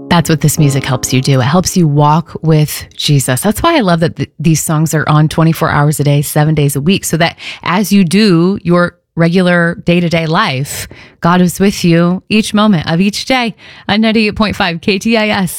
That's what this music helps you do. It helps you walk with Jesus. That's why I love that these songs are on 24 hours a day, 7 days a week, so that as you do your regular day-to-day life, God is with you each moment of each day on 98.5 KTIS.